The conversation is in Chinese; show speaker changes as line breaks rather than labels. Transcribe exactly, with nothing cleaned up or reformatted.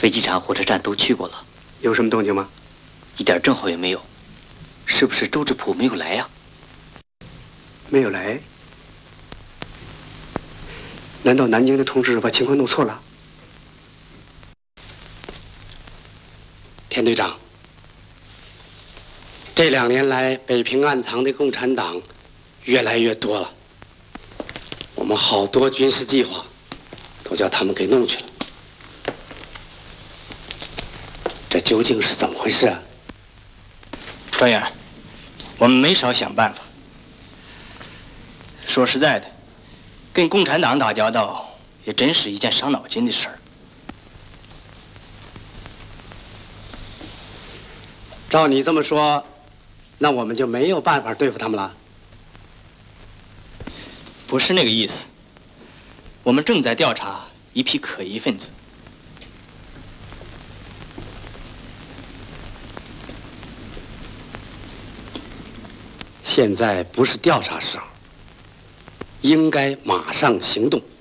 飞机场、火车站都去过了。
有什么动静吗？
一点征候也没有。是不是周志普没有来呀？
没有来？难道南京的同志把情况弄错了？
田队长，这两年来北平暗藏的共产党越来越多了，我们好多军事计划都叫他们给弄去了。这究竟是怎么回事啊？
专员，我们没少想办法。说实在的，跟共产党打交道也真是一件伤脑筋的事儿。
照你这么说，那我们就没有办法对付他们了？
不是那个意思，我们正在调查一批可疑分子。
现在不是调查时候，应该马上行动。